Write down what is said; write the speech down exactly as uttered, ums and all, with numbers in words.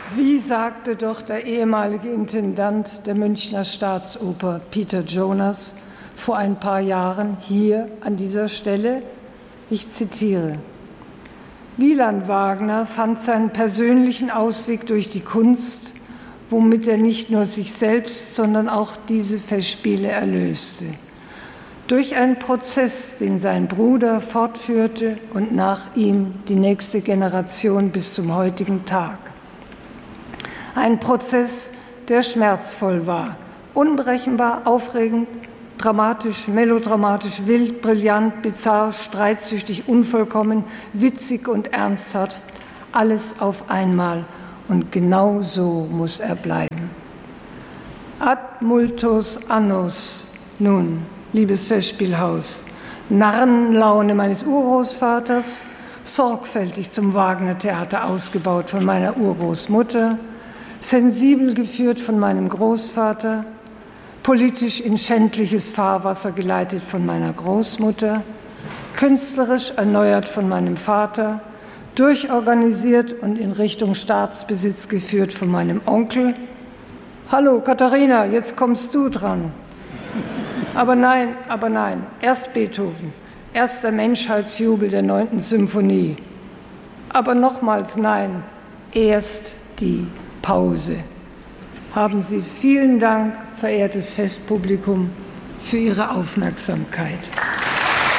Wie sagte doch der ehemalige Intendant der Münchner Staatsoper Peter Jonas vor ein paar Jahren hier an dieser Stelle, ich zitiere: Wieland Wagner fand seinen persönlichen Ausweg durch die Kunst, womit er nicht nur sich selbst, sondern auch diese Festspiele erlöste. Durch einen Prozess, den sein Bruder fortführte und nach ihm die nächste Generation bis zum heutigen Tag. Ein Prozess, der schmerzvoll war, unberechenbar, aufregend, dramatisch, melodramatisch, wild, brillant, bizarr, streitsüchtig, unvollkommen, witzig und ernsthaft, alles auf einmal. Und genau so muss er bleiben. Ad multos annos, nun, liebes Festspielhaus, Narrenlaune meines Urgroßvaters, sorgfältig zum Wagner-Theater ausgebaut von meiner Urgroßmutter, sensibel geführt von meinem Großvater, politisch in schändliches Fahrwasser geleitet von meiner Großmutter, künstlerisch erneuert von meinem Vater, durchorganisiert und in Richtung Staatsbesitz geführt von meinem Onkel. Hallo Katharina, jetzt kommst du dran. Aber nein, aber nein, erst Beethoven, erst der Menschheitsjubel der neunten Symphonie. Aber nochmals nein, erst die Pause. Haben Sie vielen Dank, verehrtes Festpublikum, für Ihre Aufmerksamkeit.